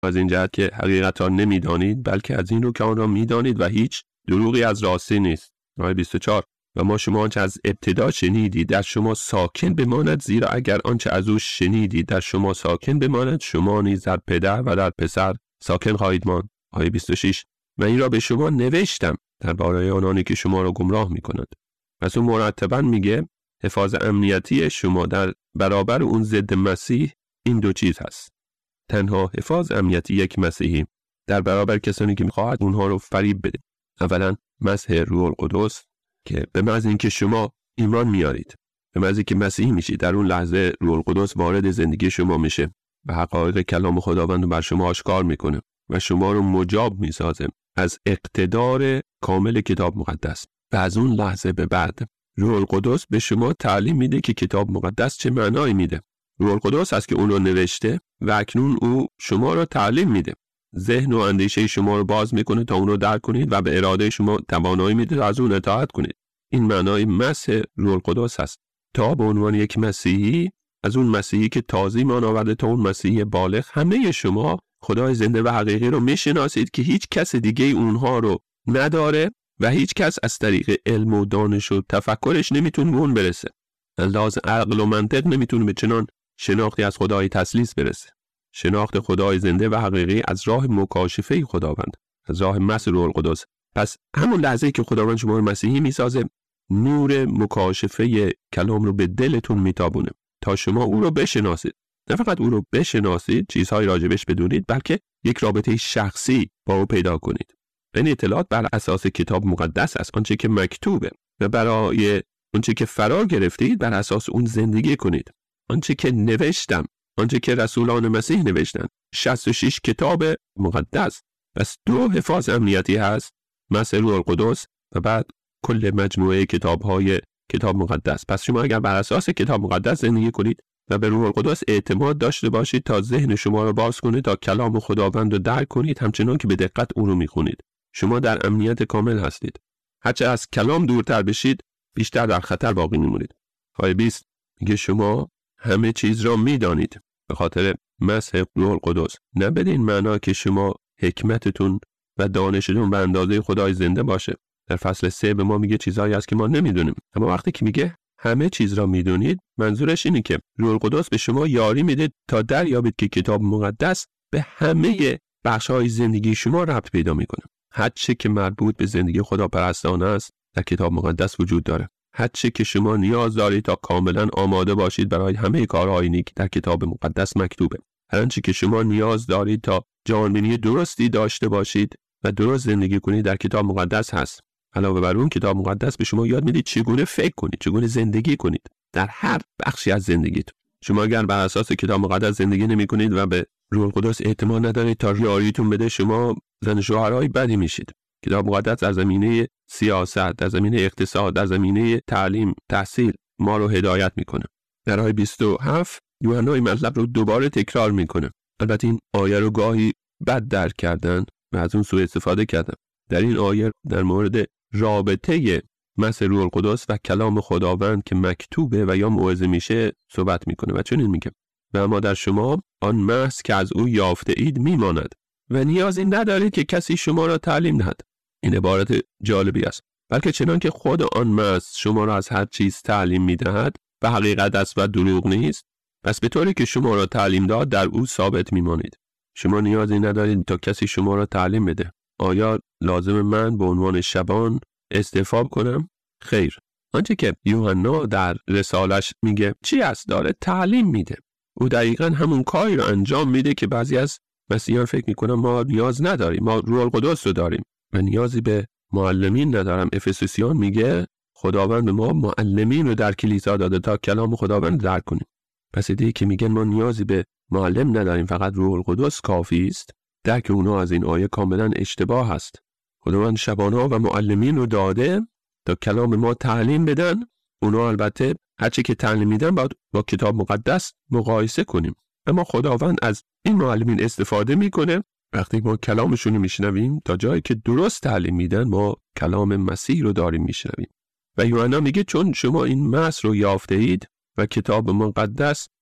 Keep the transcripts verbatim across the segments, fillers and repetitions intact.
از این جهت که حقیقت را نمیدانید، بلکه از این رو که آن را میدانید و هیچ دروغی از راستی نیست. آیه بیست و چهار: و ما شما آنچه از ابتدا شنیدید در شما ساکن بماند، زیرا اگر آنچه از او شنیدید در شما ساکن بماند، شما نیز در پدر و در پسر ساکن خواهید ماند. آیه بیست و شش: من این را به شما نوشتم درباره آنانی که شما را گمراه می‌کنند. پس اون مرتباً میگه حفاظ امنیتی شما در برابر اون ضد مسیح این دو چیز هست. تنها حفاظ امنیتی یک مسیحی در برابر کسانی که می‌خواهد اونها رو فریب بده. اولاً مسح روح القدس که به محض اینکه شما ایمان میارید، به محض اینکه مسیحی میشید، در اون لحظه روح القدس وارد زندگی شما میشه و حقایق کلام خداوند رو بر شما آشکار میکنه و شما رو مجاب میسازه از اقتدار کامل کتاب مقدس. و از اون لحظه به بعد روح القدس به شما تعلیم میده که کتاب مقدس چه معنایی میده. روح القدس است که اون رو نوشته و اکنون او شما رو تعلیم میده. ذهن و اندیشه شما رو باز میکنه تا اون رو درک کنید و به اراده شما توانایی میده تا از اون اطاعت کنید. این معنای مسح روح القدس است. تا به عنوان یک مسیحی، از اون مسیحی که تازه ایمان آورده تا اون مسیحی بالغ، همه شما خدای زنده و حقیقی رو میشناسید که هیچ کس دیگه اونها رو نداره و هیچ کس از طریق علم و دانش و تفکرش نمیتونه به اون برسه. لحاظ عقل و منطق نمیتونه به چنان شناختی از خدای تثلیث برسه. شناخت خدای زنده و حقیقی از راه مکاشفه خداوند، از راه مسح روح القدس. پس همون لحظه که خداوند شما رو مسیحی میسازه، نور مکاشفه کلام رو به دلتون میتابونه تا شما او رو بشناسید. نه فقط او رو بشناسید، چیزهای راجبش بدونید، بلکه یک رابطه شخصی با او پیدا کنید. این اطلاعات بر اساس کتاب مقدس است، آنچه که مکتوبه، و برای آنچه که فرا گرفتید بر اساس اون زندگی کنید. آنچه که نوشتم، آنچه که رسولان مسیح نوشتن، شصت و شش کتاب مقدس. پس دو حفاظ امنیتی هست، مسح روح القدس و بعد کل مجموعه کتاب‌های کتاب مقدس. پس شما اگر بر اساس کتاب مقدس زندگی کنید و به روح القدس اعتماد داشته باشید تا ذهن شما رو باز کنید تا کلام خداوند رو درک کنید، همچنان که به دقت اون رو می‌خونید، شما در امنیت کامل هستید. هرچه از کلام دورتر بشید، بیشتر در خطر باقی می‌مونید. آیه بیست میگه شما همه چیز را می‌دانید به خاطر مسح روح القدس. نه بدین معنا که شما حکمتتون و دانشتون به اندازه خدای زنده باشه. در فصل سه به ما میگه چیزایی هست که ما نمیدونیم. اما وقتی که میگه همه چیز را میدونید، منظورش اینه که روح القدس به شما یاری میده تا دریابید که کتاب مقدس به همه بخش‌های زندگی شما ربط پیدا میکنه. هر چه که مربوط به زندگی خداپرستانه است در کتاب مقدس وجود داره. هر چه که شما نیاز دارید تا کاملا آماده باشید برای همه کارهای نیک در کتاب مقدس مکتوبه. هر چه که شما نیاز دارید تا جانبینی درستی داشته باشید و درست زندگی کنید در کتاب مقدس هست. علاوه بر اون کتاب مقدس به شما یاد میده چگونه فکر کنید، چگونه زندگی کنید در هر بخشی از زندگیتون. شما اگر بر اساس کتاب مقدس زندگی نمی کنید و به روح القدس اعتماد ندارید تا یاریتون بده، شما زن شوهرای بدی میشید. کتاب مقدس در زمینه سیاست، در زمینه اقتصاد، در زمینه تعلیم، تحصیل ما رو هدایت میکنه. در آیه بیست و هفت یوحنا این مطلب رو دوباره تکرار میکنه. البته این آیه رو گاهی بد درک کردن و از اون سوء استفاده کردن. در این آیه در مورد رابطه مسح روح القدس و کلام خداوند که مکتوبه و یا موعظه میشه صحبت میکنه و چنین میگه: و اما در شما آن مسح که از او یافته اید میماند و نیازی ندارید که کسی شما را تعلیم دهد. این عبارت جالبی است. بلکه چنان که خود آن مسح شما را از هر چیز تعلیم میدهد و حقیقت است و دروغ نیست، پس به طوری که شما را تعلیم داد در او ثابت میمانید. شما نیازی ندارید تا کسی شما را تعلیم بده. آیا لازم من به عنوان شبان استعفا کنم؟ خیر. آنچه که یوحنا در رسالش میگه چی است؟ داره تعلیم میده. او دقیقاً همون کاری رو انجام میده که بعضی از مسیحیان فکر میکنن ما نیاز نداریم، ما روح القدس رو داریم و نیازی به معلمین ندارم. افسوسیان میگه خداوند به ما معلمین رو در کلیسا داده تا کلام خداوند درک کنیم. پس ایده که میگن ما نیازی به معلم نداریم، فقط روح القدس کافی است، درک اونا از این آیه کاملا اشتباه است. خداوند شبان‌ها و معلمین رو داده تا کلام ما تعلیم بدن. اونا البته هرچی که تعلیم میدن باید با کتاب مقدس مقایسه کنیم. اما خداوند از این معلمین استفاده میکنه. وقتی ما کلامشون رو میشنویم تا جایی که درست تعلیم میدن، ما کلام مسیح رو داریم میشنویم. و یوحنا میگه چون شما این مسح رو یافته اید و کتاب مقدس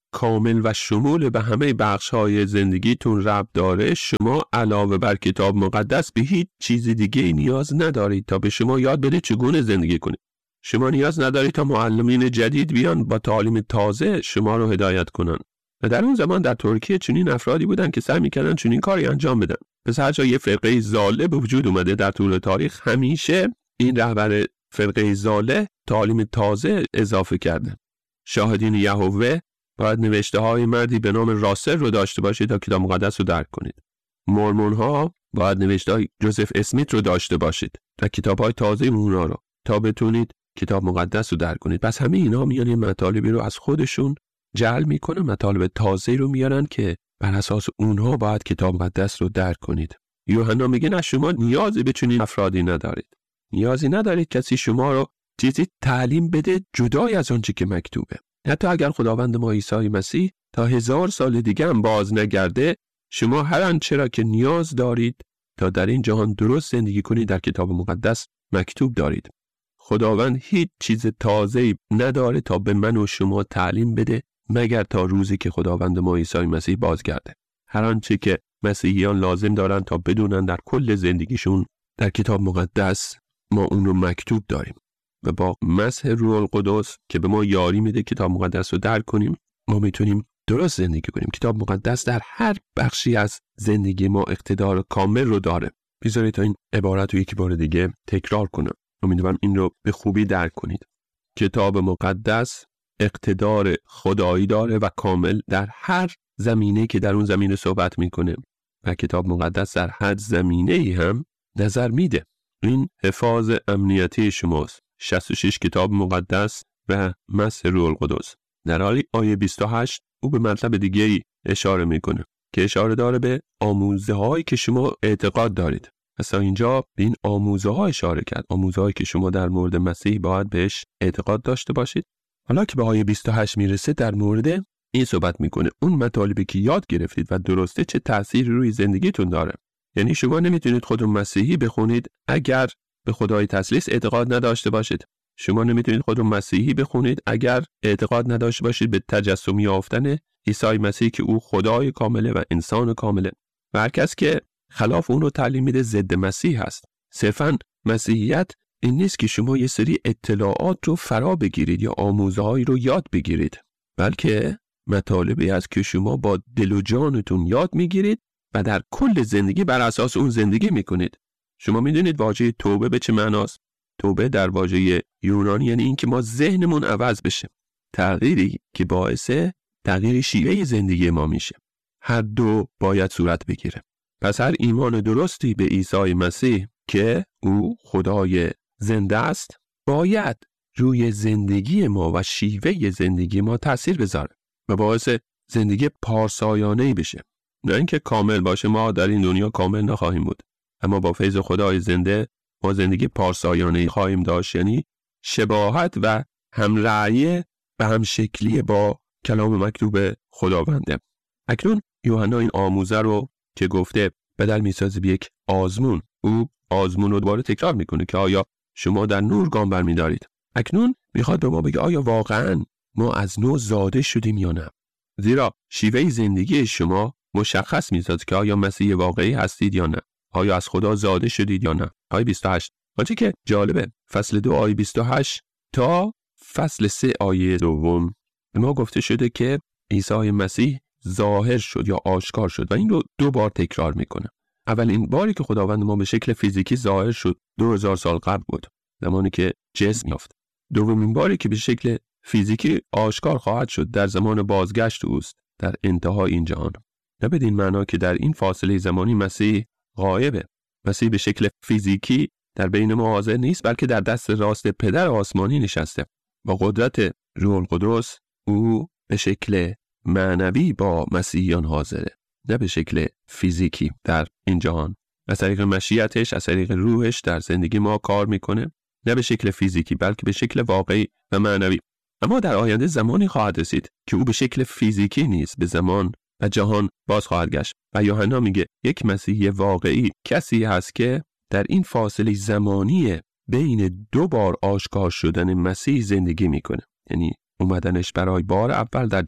کامل و شمول به همه بخش‌های زندگیتون ربط داره، شما علاوه بر کتاب مقدس به هیچ چیز دیگه نیاز ندارید تا به شما یاد بده چگونه زندگی کنید. شما نیاز ندارید تا معلمین جدید بیان با تعالیم تازه شما رو هدایت کنن. و در اون زمان در ترکیه چنین افرادی بودن که سعی می‌کردن چنین کاری انجام بدن. پس هر جا یه فرقه ضاله به وجود اومده در طول تاریخ، همیشه این رهبر فرقه ضاله تعالیم تازه اضافه کرده. شاهدین یهوه باید نوشته های مردی به نام راسل رو داشته باشید تا کتاب مقدس رو درک کنید. مورمون ها باید نوشته های جوزف اسمیت رو داشته باشید تا کتاب های تازه اونا رو تا بتونید کتاب مقدس رو درک کنید. پس همه اینا میان یه مطالبی رو از خودشون جعل میکنن، مطالب تازه رو میارن که بر اساس اونها باید کتاب مقدس رو درک کنید. یوحنا میگه نه، شما نیازی به چنین افرادی ندارید. نیازی ندارید کسی شما رو چیزی تعلیم بده جدای از آنچه که مکتوبه. حتی اگر خداوند ما عیسی مسیح تا هزار سال دیگه هم باز نگرده، شما هر آنچه را که نیاز دارید تا در این جهان درست زندگی کنید در کتاب مقدس مکتوب دارید. خداوند هیچ چیز تازه‌ای نداره تا به من و شما تعلیم بده مگر تا روزی که خداوند ما عیسی مسیح بازگرده. هر آنچه که مسیحیان لازم دارن تا بدونن در کل زندگیشون در کتاب مقدس ما اون رو مکتوب داریم. و با مسح روح القدس که به ما یاری میده کتاب مقدس رو درک کنیم، ما میتونیم درست زندگی کنیم. کتاب مقدس در هر بخشی از زندگی ما اقتدار کامل رو داره. بذارید تا این عبارت رو یکی بار دیگه تکرار کنم. امیدوارم این رو به خوبی درک کنید. کتاب مقدس اقتدار خدایی داره و کامل در هر زمینه که در اون زمینه صحبت میکنه و کتاب مقدس در هر زمینه‌ای هم نظر میده. این حفاظ امنیتی شماست. شصت و شش کتاب مقدس و مسح روح القدس. در حالی آیه بیست و هشت او به مطلب دیگه‌ای اشاره میکنه که اشاره داره به آموزه هایی که شما اعتقاد دارید. مثلا اینجا به این آموزه ها اشاره کرد، آموزه هایی که شما در مورد مسیح باید بهش اعتقاد داشته باشید. حالا که به آیه بیست و هشت میرسه در مورد این صحبت میکنه اون مطالبی که یاد گرفتید و درسته چه تأثیری روی زندگیتون داره. یعنی شما نمیتونید خودتون مسیحی بخونید اگر به خدای تثلیث اعتقاد نداشته باشید. شما نمیتونید خودتون مسیحی بخونید اگر اعتقاد نداشته باشید به تجسم یافتن عیسی مسیح که او خدای کامله و انسان کامله. و هر کس که خلاف اون رو تعلیم میده ضد مسیح هست. صرفاً مسیحیت این نیست که شما یه سری اطلاعات رو فرا بگیرید یا آموزه‌هایی رو یاد بگیرید، بلکه مطالبی است که شما با دل و جانتون یاد میگیرید و در کل زندگی بر اساس اون زندگی میکنید. شما میدونید واژه توبه به چه معناست؟ توبه در واژه یونانی یعنی این که ما ذهنمون عوض بشه. تغییری که باعث تغییر شیوه زندگی ما میشه. هر دو باید صورت بگیره. پس هر ایمان درستی به عیسی مسیح که او خدای زنده است باید روی زندگی ما و شیوه زندگی ما تأثیر بذاره و باعث زندگی پارسایانه‌ای بشه. نه اینکه کامل باشه، ما در این دنیا کامل نخواهیم بود، اما با فیض خدای زنده ما زندگی پارسایانه‌ای خواهیم داشت، یعنی شباهت و همرأیی و همشکلی با کلام مکتوب خداونده. اکنون یوحنا این آموزه رو که گفته بدل میسازه به یک آزمون، او آزمون رو دوباره تکرار میکنه که آیا شما در نور گام برمی‌دارید. اکنون میخواد به ما بگه آیا واقعاً ما از نو زاده شدیم یا نه؟ زیرا شیوه زندگی شما مشخص میسازه که آیا مسیح واقعی هستید یا نه، آیا از خدا زاده شدید یا نه. آیه بیست و هشت آنچه که جالبه، فصل دو آیه بیست و هشت تا فصل سه آیه دوم به ما گفته شده که عیسی مسیح ظاهر شد یا آشکار شد و این رو دو بار تکرار میکنه. اولین باری که خداوند ما به شکل فیزیکی ظاهر شد دو هزار سال قبل بود، زمانی که جسم یافت. دومین باری که به شکل فیزیکی آشکار خواهد شد در زمان بازگشت اوست، در انتهای این جهان. نه بدین معنا که در این فاصله زمانی مسیح غایبه. مسیح به شکل فیزیکی در بین ما حاضر نیست، بلکه در دست راست پدر آسمانی نشسته. با قدرت روح القدس او به شکل معنوی با مسیحیان حاضره، نه به شکل فیزیکی در این جهان. از طریق مشیتش، از طریق روحش در زندگی ما کار میکنه، نه به شکل فیزیکی بلکه به شکل واقعی و معنوی. اما در آینده زمانی خواهد رسید که او به شکل فیزیکی نیست، به زمان و جهان باز خواهد گشت. و یوحنا میگه یک مسیحی واقعی کسی هست که در این فاصله زمانی بین دو بار آشکار شدن مسیح زندگی میکنه، یعنی اومدنش برای بار اول در جسم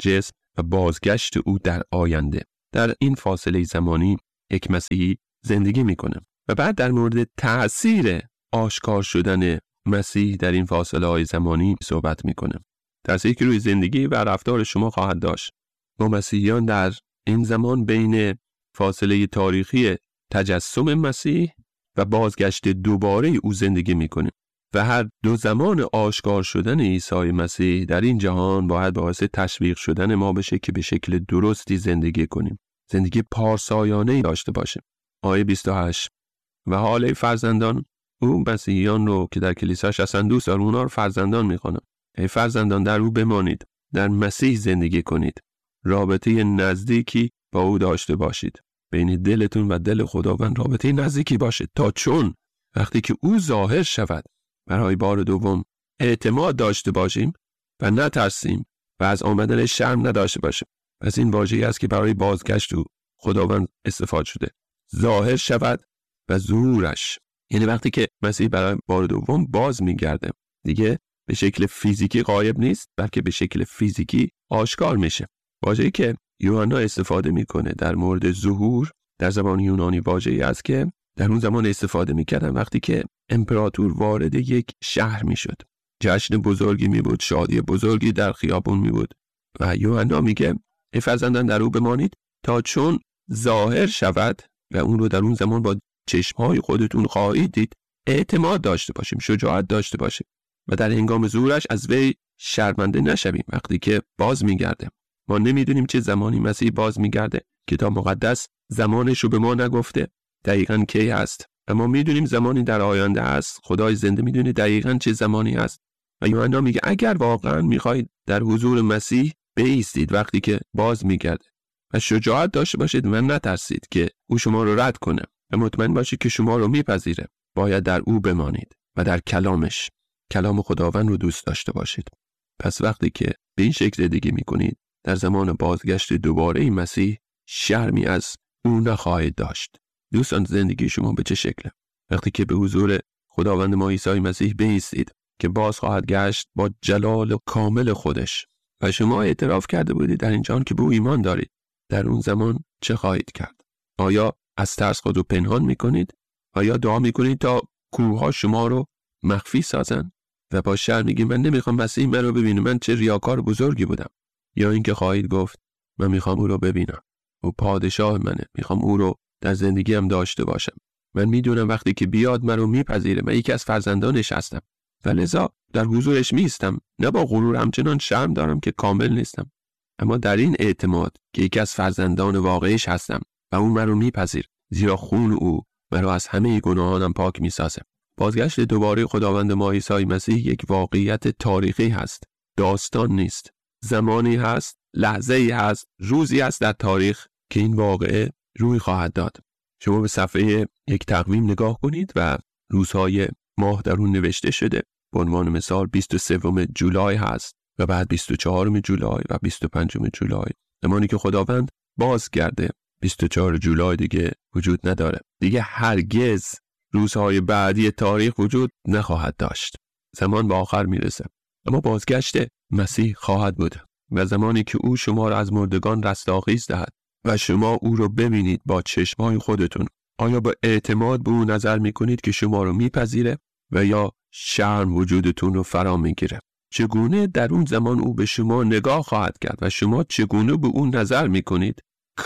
و بازگشت او در آینده. در این فاصله زمانی یک مسیحی زندگی میکنه و بعد در مورد تأثیر آشکار شدن مسیح در این فاصله های زمانی صحبت میکنه. تأثیری که روی زندگی و رفتار شما خواهد داشت. ما مسیحیان در این زمان بین فاصله تاریخی تجسم مسیح و بازگشت دوباره او زندگی میکنیم و هر دو زمان آشکار شدن عیسی مسیح در این جهان باید باعث تشویق شدن ما بشه که به شکل درستی زندگی کنیم. زندگی پارسایانه‌ای داشته باشیم. آیه بیست و هشت و حال فرزندان، او مسیحیان رو که در کلیساش هستن دوست داره، اونا رو فرزندان میخونه. ای فرزندان در او بمانید، در مسیح زندگی کنید، رابطه نزدیکی با او داشته باشید. بین دلتون و دل خداوند رابطه نزدیکی باشه، تا چون وقتی که او ظاهر شود برای بار دوم اعتماد داشته باشیم و نترسیم و از آمدن شرم نداشته باشیم. پس این واژه‌ای است که برای بازگشت او خداوند استفاده شده. ظاهر شود و ظهورش، یعنی وقتی که مسیح برای بار دوم باز میگرده، دیگه به شکل فیزیکی غایب نیست، بلکه به شکل فیزیکی آشکار میشه. واژه‌ای که یوحنا استفاده میکنه در مورد ظهور در زبان یونانی واژه‌ای است که در اون زمان استفاده میکردن وقتی که امپراتور وارد یک شهر میشد. جشن بزرگی میبود، شادی بزرگی در خیابون میبود و یوحنا میگه ای فرزندان در او بمانید تا چون ظاهر شود و اون رو در اون زمان با چشمهای خودتون خواهید دید. اعتماد داشته باشیم، شجاعت داشته باشیم و در هنگام ظهورش از وی شرمنده نشویم. وقتی که باز میگرده، ما نمیدونیم چه زمانی مسیح باز میگرده. کتاب مقدس زمانش رو به ما نگفته دقیقاً کی هست، اما میدونیم زمانی در آینده است. خدای زنده میدونه دقیقاً چه زمانی است و یوحنا میگه اگر واقعاً میخواید در حضور مسیح بایستید وقتی که باز میگرده و شجاعت داشته باشید و نترسید که او شما رو رد کنه و مطمئن باشید که شما رو میپذیره، باید در او بمانید و در کلامش، کلام خداوند رو دوست داشته باشید. پس وقتی که به این شکل زندگی میکنید در زمان بازگشت دوباره مسیح شرمی از او نخواهید داشت. دوستان، زندگی شما به چه شکله؟ وقتی که به حضور خداوند ما عیسی مسیح بایستید که باز خواهد گشت با جلال کامل خودش و شما اعتراف کرده بودید در این جهان که به او ایمان دارید، در اون زمان چه خواهید کرد؟ آیا از ترس خود رو پنهان میکنید؟ آیا دعا میکنید تا کوه‌ها شما رو مخفی سازن و با شرم میگید من نمیخوام مسیح من رو ببینه، من چه ریاکار بزرگی بودم؟ یا اینکه خواهید گفت من میخوام او رو ببینم، او پادشاه منه، میخوام او رو در زندگیم داشته باشم، من میدونم وقتی که بیاد من رو میپذیره، من یکی از فرزندانش هستم و لذا در حضورش میستم، نه با غرور، همچنان شرم دارم که کامل نیستم، اما در این اعتماد که یکی از فرزندان واقعیش هستم و اون من رو میپذیر، زیرا خون او من رو از همه گناهانم پاک میسازه. بازگشت دوباره خداوند ما عیسی مسیح یک واقعیت تاریخی هست، داستان نیست. زمانی هست، لحظه‌ای هست، روزی هست در تاریخ که این واقعه روی خواهد داد. شما به صفحه یک تقویم نگاه کنید و روزهای ماه در اون نوشته شده. به عنوان مثال بیست و سوم جولای هست و بعد بیست و چهارم جولای و بیست و پنجم جولای. زمانی که خداوند بازگرده، بیست و چهارم جولای دیگه وجود نداره. دیگه هرگز روزهای بعدی تاریخ وجود نخواهد داشت. زمان به آخر میرسه. اما بازگشت مسیح خواهد بود و زمانی که او شما را از مردگان رستاخیز دهد و شما او رو ببینید با چشمای خودتون، آیا با اعتماد به او نظر میکنید که شما رو میپذیره و یا شرم وجودتون رو فرا میگیره؟ چگونه در اون زمان او به شما نگاه خواهد کرد و شما چگونه به اون نظر میکنید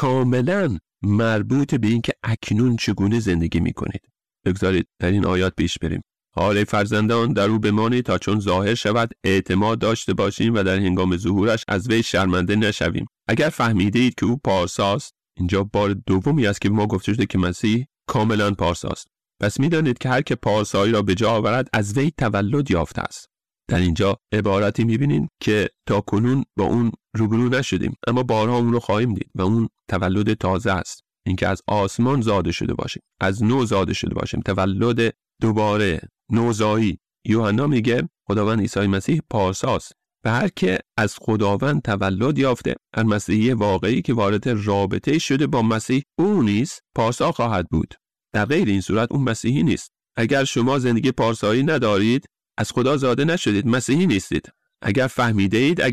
کاملا مربوط به این که اکنون چگونه زندگی میکنید. بگذارید در این آیات پیش بریم. حال فرزندان در او بمانید تا چون ظاهر شود اعتماد داشته باشیم و در هنگام ظهورش از وی شرمنده نشویم. اگر فهمیده اید که او پارساست، اینجا بار دومی است که ما گفته شده که مسیح کاملا پارساست، پس میدانید که هر که پارسایی را به جا آورد از وی تولد یافته است. در اینجا عبارتی میبینید که تا کنون با اون روبرو نشدیم، اما بارها اون رو خواهیم دید و اون تولد تازه است، اینکه از آسمان زاده شده باشیم، از نو زاده شده باشیم، تولد دوباره، نوزایی. یوحنا میگه خداوند عیسی مسیح پارساست و هر که از خداوند تولد یافته، هر مسیحی واقعی که وارد رابطه شده با مسیح، او نیز پارسا خواهد بود. در غیر این صورت اون مسیحی نیست. اگر شما زندگی پارسایی ندارید، از خدا زاده نشدید، مسیحی نیستید. اگر فهمیده اید، اگر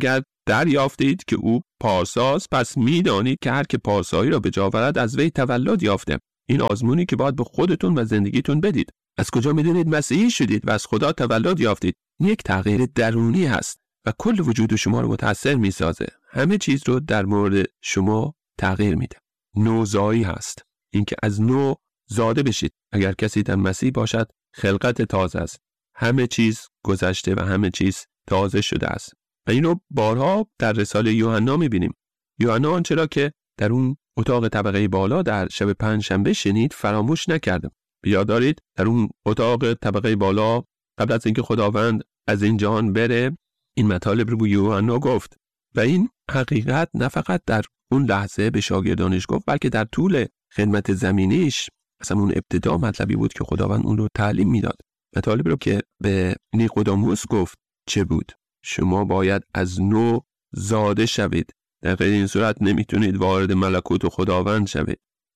دریافتید که او پارساست، پس میدانید که هر که پارسایی را به جا آورد از وی تولد یافته. این آزمونی که باید به خودتون و زندگیتون بدید. از کجا میدونید مسیحی شدید و از خدا تولد یافتید؟ یک تغییر درونی هست و کل وجود شما رو متأثر میسازه. همه چیز رو در مورد شما تغییر میده. نوزایی هست، اینکه از نو زاده بشید. اگر کسی در مسیح باشد خلقت تازه است. همه چیز گذشته و همه چیز تازه شده است. و اینو بارها در رساله یوحنا میبینیم. یوحنا آنچه را که در اون اتاق طبقه بالا در شب پنجشنبه شنید فراموش نکرد. بیاد دارید در اون اتاق طبقه بالا قبل از اینکه خداوند از این جهان بره این مطالب رو به یوحنا گفت و این حقیقت نه فقط در اون لحظه به شاگردانش گفت، بلکه در طول خدمت زمینیش اصلا اون ابتدا مطلبی بود که خداوند اون رو تعلیم میداد. مطالب رو که به نیقودموس گفت چه بود؟ شما باید از نو زاده شوید، در غیر این صورت نمیتونید وارد ملکوت خداوند شوید.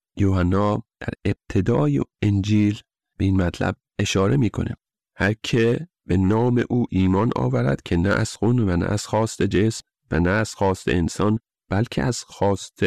یوحنا در ابتدای انجیل به این مطلب اشاره میکنه. هر که به نام او ایمان آورد که نه از خون و نه از خواست جسم و نه از خواست انسان بلکه از خواست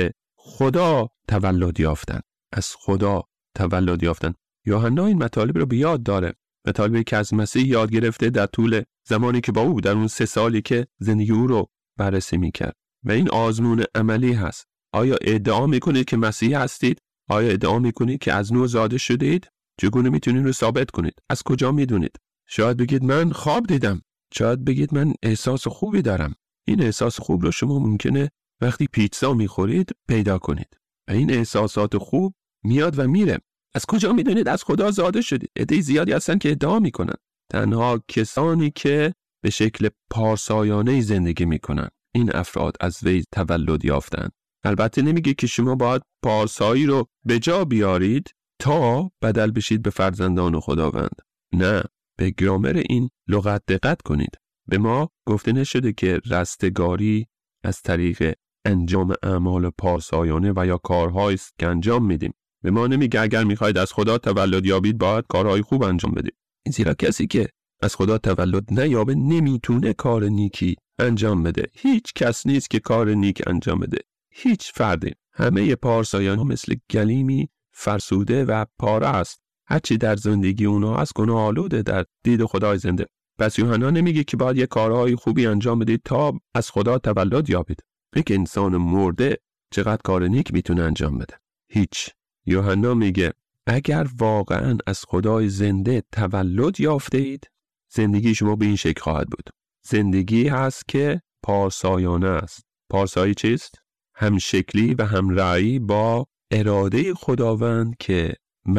خدا تولد یافتن. از خدا تولد یافتن. یوحنا این مطالب رو به یاد داره. مطالبی که از مسیح یاد گرفته در طول زمانی که با او در اون سه سالی که زندگی او رو بررسی میکرد. و این آزمون عملی هست. آیا ادعا میکنید که مسیحی هستید؟ آیا ادعا میکنید که از نو زاده شدید؟ چگونه میتونید رو ثابت کنید؟ از کجا میدونید؟ شاید بگید من خواب دیدم. شاید بگید من احساس خوبی دارم. این احساس خوب رو شما ممکنه وقتی پیتزا میخورید پیدا کنید. و این احساسات خوب میاد و میره. از کجا میدونید از خدا زاده شدید؟ عده زیادی هستن که ادعا میکنن. تنها کسانی که به شکل پارسایانه زندگی میکنن این افراد از وی تولد یافتند. البته نمیگه که شما باید پارسایی رو به جا بیارید تا بدل بشید به فرزندان خداوند. نه، به گرامر این لغت دقت کنید. به ما گفته نشده که رستگاری از طریق انجام اعمال پارسایانه و یا کارهایی است که انجام میدیم. به ما نمیگه اگر میخواید از خدا تولد یابید باید کارهای خوب انجام بدید. زیرا کسی که از خدا تولد نیابه نمیتونه کار نیکی انجام بده. هیچ کس نیست که کار نیک انجام بده. هیچ فردی. همه پارسایان مثل گلیمی فرسوده و پاره است. هرچی در زندگی اونا از گناه آلوده در دید خدای زنده. پس یوحنا نمیگه که باید یه کارهای خوبی انجام بدید تا از خدا تولد یابید. یک انسان مرده چقدر کار نیک میتونه انجام بده؟ هیچ. یوحنا میگه اگر واقعا از خدای زنده تولد یافته اید زندگی شما به این شکل خواهد بود. زندگی هست که پارسایانه است. پارسایی چیست؟ هم شکلی و هم رأی با اراده خداوند که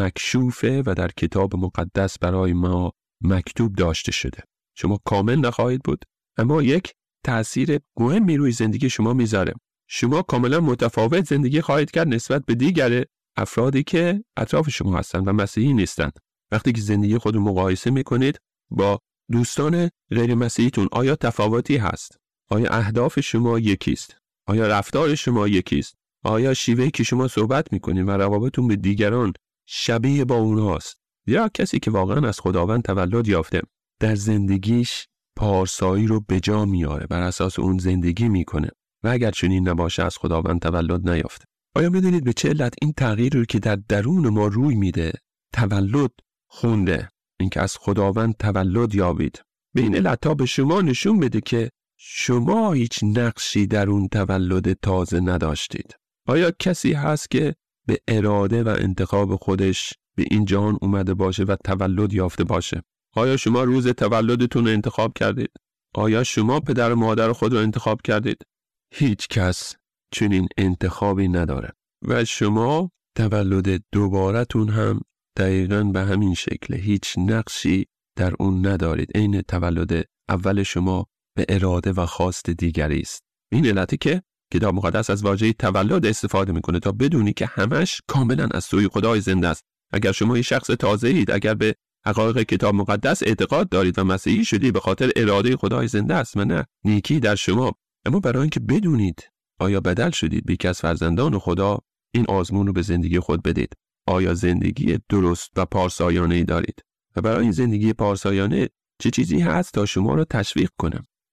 مکشوفه و در کتاب مقدس برای ما مکتوب داشته شده. شما کامل نخواهید بود، اما یک تأثیر مهمی روی زندگی شما میذاره. شما کاملا متفاوت زندگی خواهید کرد نسبت به دیگر افرادی که اطراف شما هستند و مسیحی نیستند. وقتی که زندگی خود رو مقایسه میکنید با دوستان غیر مسیحیتون آیا تفاوتی هست؟ آیا اهداف شما یکیست؟ آیا رفتار شما یکیست؟ آیا شیوهی که شما صحبت میکنید و روابطتون به دیگران شبیه با اونهاست؟ یا کسی که واقعا از خداوند تولد یافته در زندگیش پارسایی رو به جا میاره، بر اساس اون زندگی میکنه و اگر چنین نباشه از خداوند تولد نیافته. آیا میدونید به چه علت این تغییر رو که در درون ما روی میده تولد خونده؟ اینکه از خداوند تولد یابید. به این علت تا به شما نشون بده که شما هیچ نقشی در اون تولد تازه نداشتید. آیا کسی هست که به اراده و انتخاب خودش به این جهان اومده باشه و تولد یافته باشه؟ آیا شما روز تولدتون رو انتخاب کردید؟ آیا شما پدر و مادر خود رو انتخاب کردید؟ هیچ کس چنین انتخابی نداره و شما تولد دوبارتون هم دقیقاً به همین شکل هیچ نقشی در اون ندارید. این تولد اول شما به اراده و خواست دیگری است. این علتی که کتاب مقدس از واژه تولد استفاده میکنه تا بدونی که همش کاملا از سوی خدای زنده است. اگر شما یه شخص تازه اید، اگر به حقایق کتاب مقدس اعتقاد دارید و مسیحی شدید، به خاطر اراده خدای زنده است و نه نیکی در شما. اما برای اینکه بدونید آیا بدل شدید به یکی از فرزندان خدا، این آزمون رو به زندگی خود بدید. آیا زندگی درست و پارسایانه ای دارید؟ و برای این زندگی پارسایانه چه چیزی هست تا شما رو تشویق کنه؟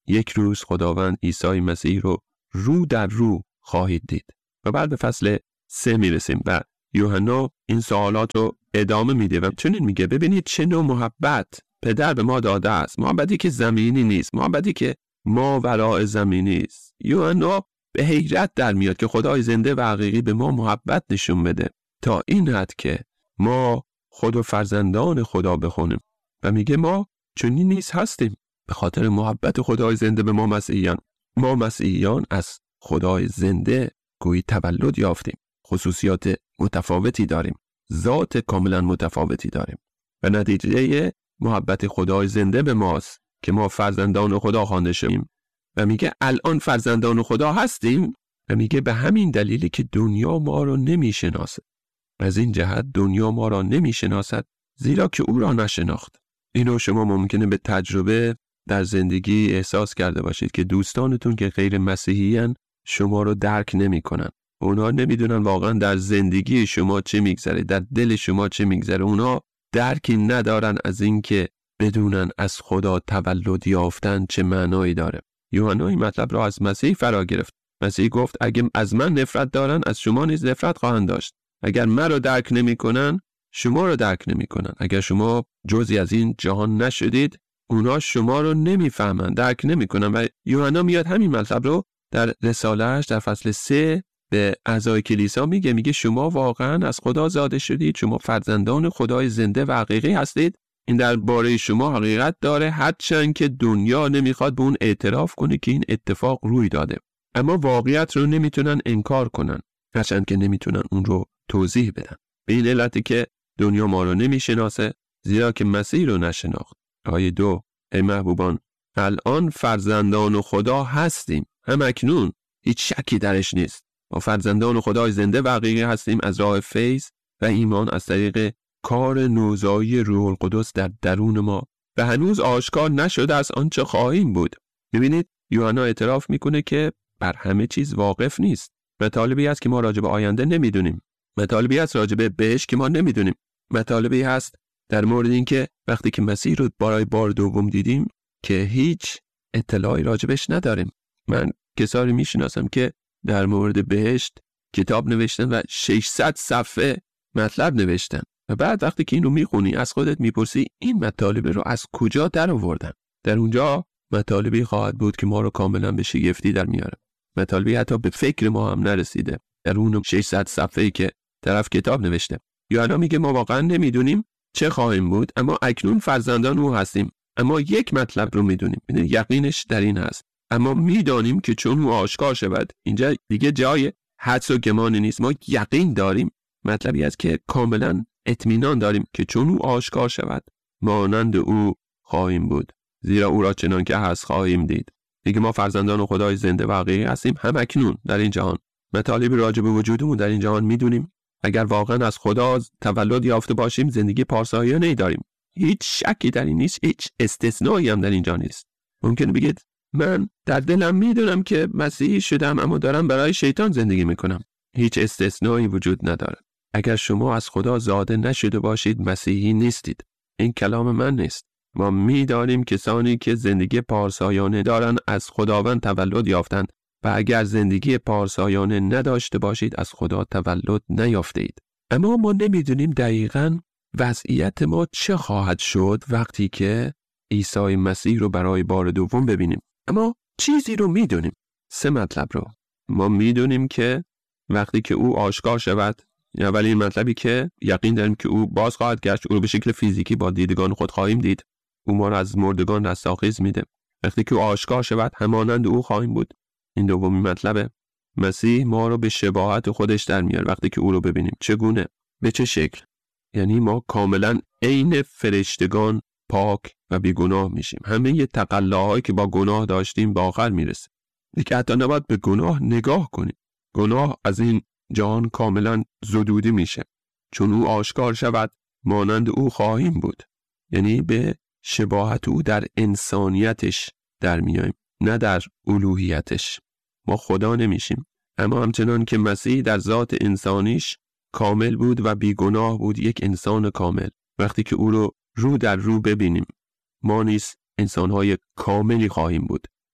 یک روز خداوند عیسی مسیح رو رو در رو خواهید دید. و بعد به فصل سه میرسیم و یوحنا این سوالات رو ادامه میده و چنین میگه ببینید چه نوع محبت پدر به ما داده است، محبتی که زمینی نیست، محبتی که ماوراء زمینی است. یوحنا به حیرت در میاد که خدای زنده و حقیقی به ما محبت نشون بده تا این حد که ما خود و فرزندان خدا بخونیم و میگه ما چنین نیست هستیم به خاطر محبت خدای زنده به ما مسیحیان. ما مسیحیان از خدای زنده گویی تولد یافتیم، خصوصیات متفاوتی داریم، ذات کاملا متفاوتی داریم و نتیجه محبت خدای زنده به ماست که ما فرزندان خدا خوانده شدیم. و میگه الان فرزندان خدا هستیم و میگه به همین دلیلی که دنیا ما رو نمیشناسه. از این جهت دنیا ما را نمیشناسد زیرا که او را نشناخت. اینو شما ممکنه به تجربه در زندگی احساس کرده باشید که دوستانتون که غیر مسیحیان شما رو درک نمیکنن. اونا نمیدونن واقعا در زندگی شما چه میگذره، در دل شما چه میگذره. اونا درکی ندارن از این که بدونن از خدا تولد یافتن چه معنایی داره. یوحنا این مطلب را از مسیح فرا گرفت. مسیح گفت اگه از من نفرت دارن از شما نیز نفرت خواهند داشت. اگر من رو درک نمیکنن شما رو درک نمیکنن. اگر شما جزئی از این جهان نشدید اونا شما رو نمیفهمن، درک نمیکنن. و یوحنا میاد همین مطلب رو در رساله‌اش در فصل سه به اعضای کلیسا میگه میگه شما واقعا از خدا زاده شدید، شما فرزندان خدای زنده و حقیقی هستید. این درباره شما حقیقت داره، هرچند که دنیا نمیخواد به اون اعتراف کنه که این اتفاق روی داده، اما واقعیت رو نمیتونن انکار کنن، هرچند که نمیتونن اون رو توضیح بدن. به این علتی که دنیا ما رو نمیشناسه زیرا که مسیح رو نشناخت. آیه دو: ای محبوبان الان فرزندان خدا هستیم، هم اکنون، هیچ شکی درش نیست. ما فرزندان خدای زنده و حقیقی هستیم از راه فیض و ایمان از طریق کار نوزایی روح القدس در درون ما و هنوز آشکار نشده از آنچه خواهیم بود. می‌بینید یوحنا اعتراف میکنه که بر همه چیز واقف نیست. مطالبی هست که ما راجع به آینده نمیدونیم. مطالبی هست راجع به بهشت که ما نمیدونیم. مطالبی هست در مورد این که وقتی که مسیح رو برای بار دوم دیدیم که هیچ اطلاعی راجبش نداریم. من کسانی میشناسم که در مورد بهشت کتاب نوشتن و ششصد صفحه مطلب نوشتن و بعد وقتی که این رو میخونی از خودت میپرسی این مطالب رو از کجا در آوردن؟ در اونجا مطالبی خواهد بود که ما رو کاملا به شگفتی در میاره. مطالبی حتی به فکر ما هم نرسیده در اون ششصد صفحه‌ای که طرف کتاب نوشته. یوحنا میگه ما واقعا نمیدونیم چه خواهیم بود، اما اکنون فرزندان او هستیم. اما یک مطلب رو میدونیم، یعنی یقینش در این هست، اما میدانیم که چون او آشکار شود. اینجا دیگه جای حدس و گمانی نیست، ما یقین داریم. مطلبی است که کاملا اطمینان داریم که چون او آشکار شود مانند او خواهیم بود، زیرا او را چنان که هست خواهیم دید. دیگه ما فرزندان خدای زنده و حقیقی هستیم هم اکنون در این جهان. مطالبی راجع به وجودمون در این جهان میدونیم. اگر واقعا از خدا تولد یافته باشیم زندگی پارسایانه‌ای داریم. هیچ شکی در این نیست، هیچ استثنایی هم در اینجا نیست. ممکن بگید من در دلم میدونم که مسیحی شدم اما دارم برای شیطان زندگی میکنم. هیچ استثنایی وجود نداره. اگر شما از خدا زاده نشده باشید مسیحی نیستید. این کلام من نیست. ما میدانیم کسانی که زندگی پارسایانه دارن از خداوند تولد یافتند و اگر زندگی پارسایانه نداشته باشید از خدا تولد نیافته اید. اما ما نمیدونیم دقیقاً وضعیت ما چه خواهد شد وقتی که عیسی مسیح رو برای بار دوم ببینیم. اما چیزی رو میدونیم، سه مطلب رو ما میدونیم که وقتی که او آشکار شود، اولین مطلبی که یقین داریم که او باز خواهد گشت، او رو به شکل فیزیکی با دیدگان خود خواهیم دید. او ما رو از مردگان رستاخیز میده. وقتی که او آشکار شود همانند او خواهیم بود. این دومین مطلبه. مسیح ما رو به شباهت خودش در میاره وقتی که او رو ببینیم. چگونه؟ به چه شکل؟ یعنی ما کاملا عین فرشتگان پاک و بیگناه میشیم. همه ی تقلاهایی که با گناه داشتیم به آخر میرسه. دیگه حتی نباید به گناه نگاه کنیم. گناه از این جهان کاملا زدوده میشه. چون او آشکار شود مانند او خواهیم بود. یعنی به شباهت او در انسانیتش در میایم، نه در الوهیتش. ما خدا نمیشیم، اما همچنان که مسیح در ذات انسانیش کامل بود و بیگناه بود، یک انسان کامل، وقتی که او رو رو در رو ببینیم ما نیز انسانهای کاملی خواهیم بود.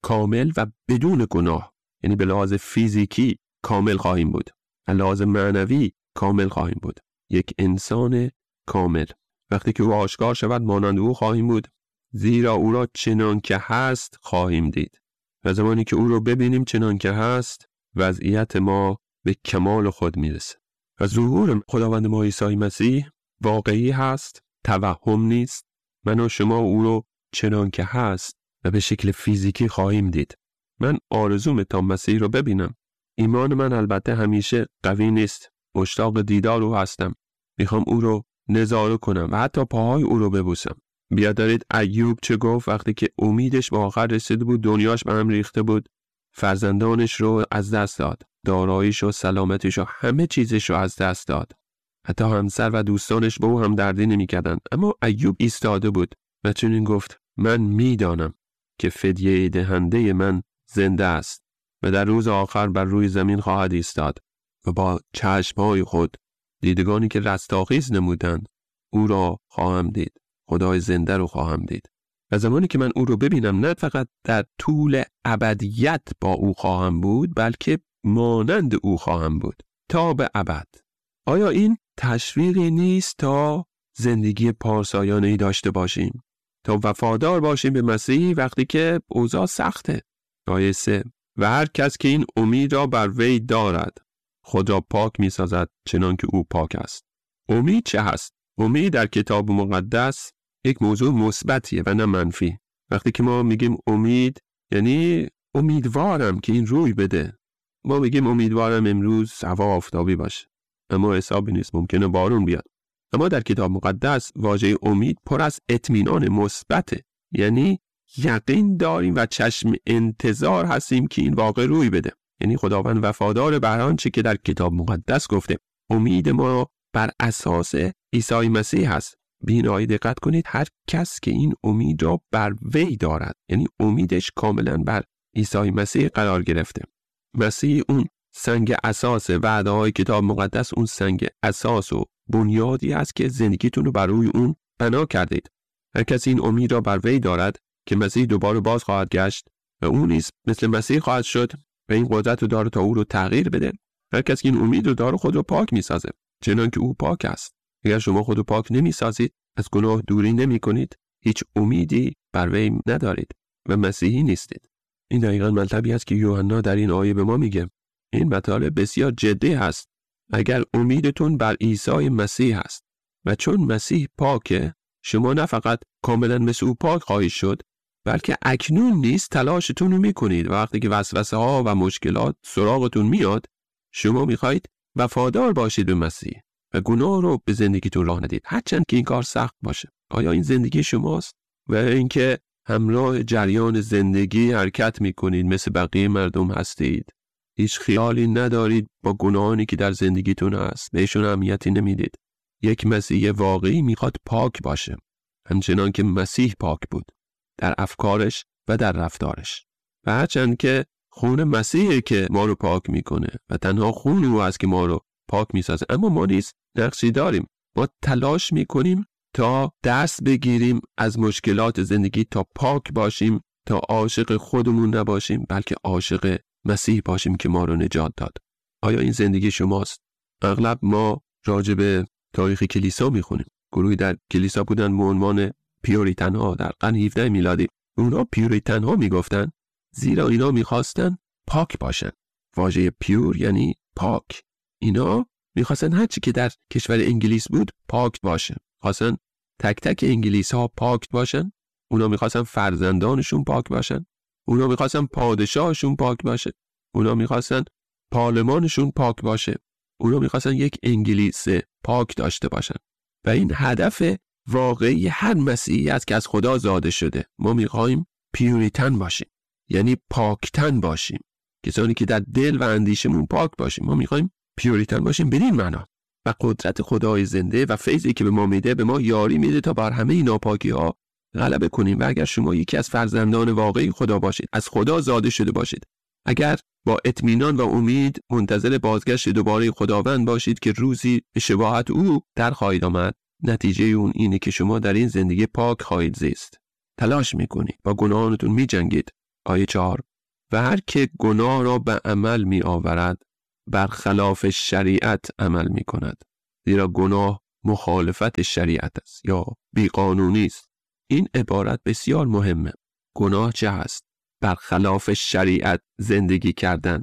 کامل و بدون گناه، یعنی به لحاظ فیزیکی کامل خواهیم بود، به لحاظ معنوی کامل خواهیم بود. یک انسان کامل وقتی که او آشکار شود مانند او خواهیم بود، زیرا او را چنان که هست خواهیم دید. و زمانی که او را ببینیم چنان که هست، وضعیت ما به کمال خود میرسه. و ظهور خداوند ما عیسی مسیح واقعی هست، توهم نیست. من و شما او رو چنان که هست و به شکل فیزیکی خواهیم دید. من آرزوم تا مسیح رو ببینم. ایمان من البته همیشه قوی نیست. مشتاق دیدار او هستم. میخوام او رو نظاره کنم و حتی پاهای او رو ببوسم. بیا دارید ایوب چه گفت وقتی که امیدش به آخر رسیده بود، دنیاش به هم ریخته بود، فرزندانش رو از دست داد، داراییش و سلامتیش و همه چیزش رو از دست داد. حتی همسر و دوستانش به او هم دردی نمی‌کردند. اما ایوب ایستاده بود و چنین گفت: من میدانم که فدیه دهنده من زنده است و در روز آخر بر روی زمین خواهد ایستاد و با چشم‌های خود دیدگانی که رستاخیز نمودند او را خواهم دید. خدای زنده رو خواهم دید. و زمانی که من او رو ببینم، نه فقط در طول ابدیت با او خواهم بود، بلکه مانند او خواهم بود تا به ابد. آیا این تشویقی نیست تا زندگی پارسایانه‌ای داشته باشیم، تا وفادار باشیم به مسیح وقتی که اوضاع سخته؟ آیه سه: و هر کس که این امید را بر وی دارد خود را پاک می سازد چنان که او پاک است. امید چه هست؟ امید در کتاب مقدس یک موضوع مثبتیه و نه منفی. وقتی که ما میگیم امید، یعنی امیدوارم که این روی بده. ما میگیم امیدوارم امروز هوا آفتابی باشه، اما حسابی نیست، ممکنه بارون بیاد. اما در کتاب مقدس واژه امید پر از اطمینان مثبته، یعنی یقین داریم و چشم انتظار هستیم که این واقع روی بده. یعنی خداوند وفادار بر آنچه که در کتاب مقدس گفته. امید ما بر اساس عیسی مسیح هست. بینایی دقت کنید، هر کس که این امید را بر وی دارد، یعنی امیدش کاملا بر عیسی مسیح قرار گرفته. مسیح اون سنگ اساس، وعده های کتاب مقدس اون سنگ اساس و بنیادی است که زندگیتون رو بر روی اون بنا کردید. هر کسی این امید را بر وی دارد که مسیح دوباره باز خواهد گشت و اون نیز مثل مسیح خواهد شد و این قدرت رو داره تا او رو تغییر بده. هر کسی که این امید رو داره خود رو پاک میسازه چنان که او پاک است. اگر شما خود رو پاک نمیسازید، از گناه دوری نمی کنید، هیچ امیدی بر وی ندارید و مسیحی نیستید. این دقیقاً مطلبی است که یوحنا در این آیه به ما میگه. این مطالب بسیار جدی هست. اگر امیدتون بر عیسی مسیح هست و چون مسیح پاکه، شما نه فقط کاملا مثل او پاک خواهید شد، بلکه اکنون نیز تلاشتون رو میکنید. وقتی که وسوسه ها و مشکلات سراغتون میاد، شما میخواهید وفادار باشید به مسیح و گناه رو به زندگیتون راه ندید، هرچند که این کار سخت باشه. آیا این زندگی شماست؟ و اینکه همراه جریان زندگی حرکت میکنید، مثل بقیه مردم هستید، هیچ خیالی ندارید با گناهانی که در زندگیتون هست، بهشون اهمیتی نمیدید. یک مسیح واقعی میخواد پاک باشه، همچنان که مسیح پاک بود در افکارش و در رفتارش. و هرچند که خون مسیحه که ما رو پاک میکنه و تنها خون او است که ما رو پاک میسازه، اما ما نیز نقشی داریم. ما تلاش میکنیم تا دست بگیریم از مشکلات زندگی، تا پاک باشیم، تا عاشق خودمون نباشیم بلکه عاشق مسیح باشیم که ما رو نجات داد. آیا این زندگی شماست؟ اغلب ما راجع به تاریخ کلیسا میخونیم. گروهی در کلیسا بودن به عنوان پیوریتن ها در قرن هفدهم میلادی. اونا پیوریتن ها میگفتن زیرا اینا میخواستن پاک باشن. واژه پیور یعنی پاک. اینا میخواستن هرچی که در کشور انگلیس بود پاک باشه. خواستن تک تک انگلیس ها پاک باشن. اونا میخواستن فرزندانشون پاک باشن. اونا میخواستن پادشاهشون پاک باشه. اونا میخواستن پارلمانشون پاک باشه. اونا میخواستن یک انگلیس پاک داشته باشن. و این هدف واقعی هر مسیحی است که از خدا زاده شده. ما میخوایم پیوریتن باشیم، یعنی پاکتن باشیم، کسانی که در دل و اندیشمون پاک باشیم. ما میخوایم پیوریتن باشیم بدین معنا. و قدرت خدای زنده و فیضی که به ما میده به ما یاری میده تا بر همه این ناپاکی ها غلبه کنیم. و اگر شما یکی از فرزندان واقعی خدا باشید، از خدا زاده شده باشید، اگر با اطمینان و امید منتظر بازگشت دوباره خداوند باشید که روزی به شباهت او در خواهید آمد، نتیجه اون اینه که شما در این زندگی پاک خواهید زیست. تلاش میکنید، با گناهانتون میجنگید، آیه چهار و هر که گناه را به عمل می آورد برخلاف شریعت عمل می کند، زیرا گناه مخالفت شریعت است یا بیقانونی است. این عبارت بسیار مهمه. گناه چه هست؟ برخلاف شریعت زندگی کردن،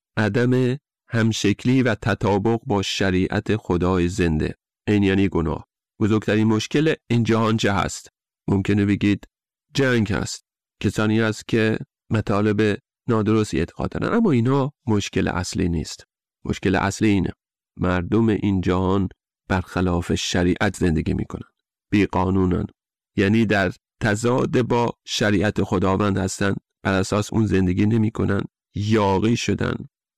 عدم همشکلی و تطابق با شریعت خدای زنده. این یعنی گناه. بزرگترین مشکل این جهان چه هست؟ ممکنه بگید جنگ هست، کسانی هست که مطالب نادرستی اعتقاد دارن، اما اینا مشکل اصلی نیست. مشکل اصلی اینه مردم این جهان برخلاف شریعت زندگی میکنن، بی قانونن، یعنی در تضاد با شریعت خداوند هستن، بر اساس اون زندگی نمیکنن، یاغی شدن،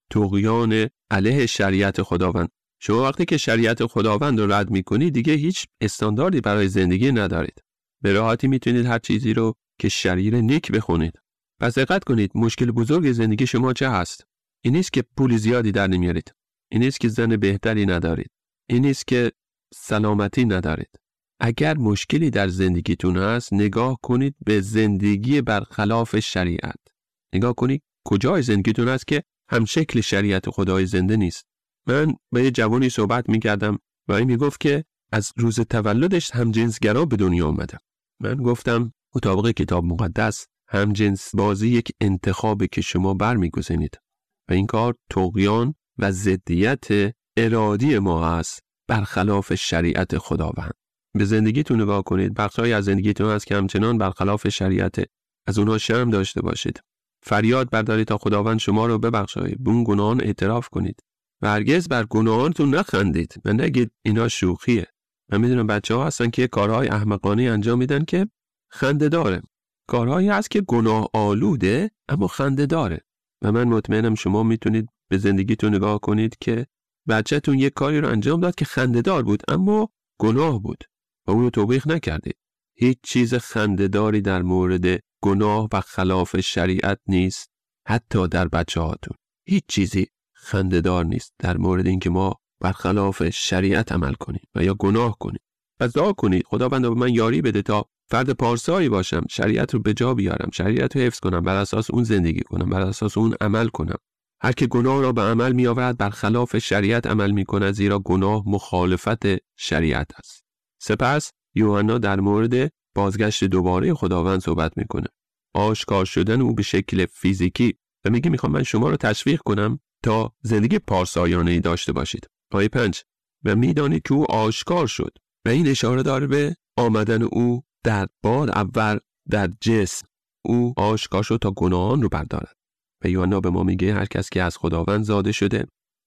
طغیان علیه شریعت خداوند. شما وقتی که شریعت خداوند رو رد میکنید دیگه هیچ استانداردی برای زندگی ندارید. به راحتی میتونید هر چیزی رو که شریر نیک بخونید. پس دقت کنید مشکل بزرگ زندگی شما چه هست؟ این نیست که پول زیادی در نمیارید، این نیست که زن بهتری ندارید، این نیست که سلامتی ندارید. اگر مشکلی در زندگیتون هست نگاه کنید به زندگی برخلاف شریعت. نگاه کنید کجای زندگیتون هست که هم شکل شریعت خدای زنده نیست. من با یه جوانی صحبت میکردم و این میگفت که از روز تولدش همجنسگرا به دنیا اومده. من گفتم مطابق کتاب مقدس همجنس بازی یک انتخابه که شما برمیگزینید و این کار طغیان و ضدیت ارادی ما هست برخلاف شریعت خداوند. به زندگیتون نگاه کنید، بخشای از زندگیتون هست که همچنان برخلاف شریعت، از اونها شرم داشته باشید. فریاد بردارید تا خداوند شما رو ببخشه، به اون گناهان اعتراف کنید و هرگز بر گناهانتون نخندید و نگید اینا شوخیه. من میدونم بچه‌ها هستن که کارهای احمقانه انجام میدن که خنده داره، کارهایی هست که گناه آلوده اما خنده داره. و من مطمئنم شما میتونید به زندگیتون نگاه کنید که بچه‌تون یک کاری رو انجام داد که خنده دار بود اما گناه بود و اون رو توبیخ نکردید. هیچ چیز خنده داری در مورد گناه و خلاف شریعت نیست. حتی در بچه‌هاتون هیچ چیزی خنده‌دار نیست در مورد اینکه ما برخلاف شریعت عمل کنیم و یا گناه کنیم. پس دعا کنید خداوند به من یاری بده تا فرد پارسایی باشم، شریعت رو به جا بیارم، شریعت رو حفظ کنم، بر اساس اون زندگی کنم، بر اساس اون عمل کنم. هر که گناه را به عمل می آورد برخلاف شریعت عمل می کند، زیرا گناه مخالفت شریعت است. سپس یوحنا در مورد بازگشت دوباره خداوند صحبت میکنه، آشکار شدن او به شکل فیزیکی، و میگه میخوام من شما رو تشویق کنم تا زندگی پارسایانه‌ای داشته باشید. آیه پنج و میدانید که او آشکار شد، و این اشاره داره به آمدن او در بار اول در جسم. او آشکار شد تا گناهان رو بردارد. و یوحنا به ما میگه هر کس که از خداوند زاده شده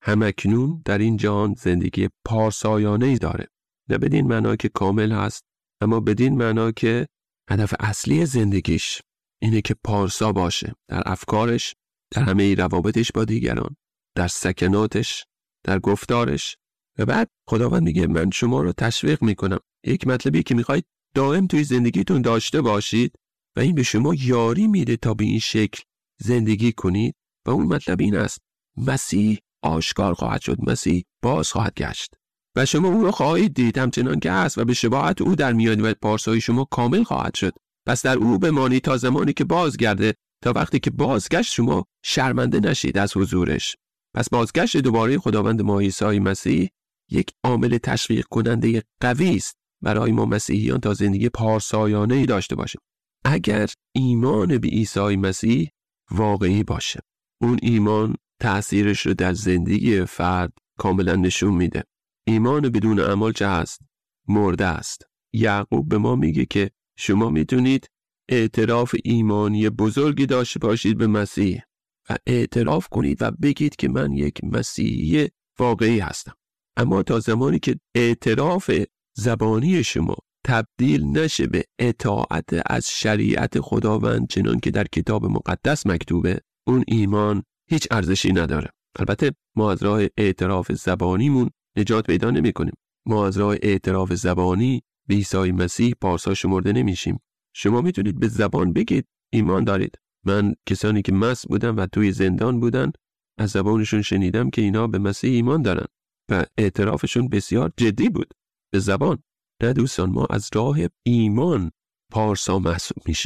همکنون در این جهان زندگی پارسایانه‌ای داره. نه بدین معنا که کامل هست، اما بدین معنا که هدف اصلی زندگیش اینه که پارسا باشه در افکارش، در همه روابطش با دیگران، در سکناتش، در گفتارش. و بعد خداوند میگه من شما رو تشویق میکنم، یک مطلبی که میخواید دائم توی زندگیتون داشته باشید و این به شما یاری میده تا به این شکل زندگی کنید، و اون مطلب این است مسیح آشکار خواهد شد، مسیح باز خواهد گشت و شما او رو خواهید دید همچنان که هست و به شباهت او در میاد و پارسایی شما کامل خواهد شد. پس در او بمانید تا زمانی که بازگرده، تا وقتی که بازگشت شما شرمنده نشید از حضورش. پس بازگشت دوباره خداوند ما عیسی مسیح یک عامل تشویق کننده قوی است برای ما مسیحیان تا زندگی پارسایانه‌ای داشته باشیم. اگر ایمان به عیسی مسیح واقعی باشه، اون ایمان تأثیرش رو در زندگی فرد کاملا نشون میده. ایمان بدون عمل چه هست؟ مرده است. یعقوب به ما میگه که شما میتونید اعتراف ایمانی بزرگی داشته باشید به مسیح و اعتراف کنید و بگید که من یک مسیحی واقعی هستم، اما تا زمانی که اعتراف زبانی شما تبدیل نشه به اطاعت از شریعت خداوند چنان که در کتاب مقدس مکتوبه، اون ایمان هیچ ارزشی نداره. البته ما از راه اعتراف زبانیمون نجات پیدا نمی کنیم. ما از راه اعتراف زبانی به عیسی مسیح پارسا شمرده نمیشیم. شما میتونید به زبان بگید ایمان دارید. من کسانی که مست بودن و توی زندان بودن از زبانشون شنیدم که اینا به مسیح ایمان دارن و اعترافشون بسیار جدی بود به زبان. نه دوستان، ما از راه ایمان پارسا محسوب میشیم.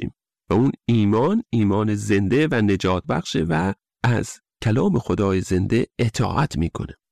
و اون ایمان ایمان زنده و نجات بخشه و از کلام خدای زنده اطاعت میکنه.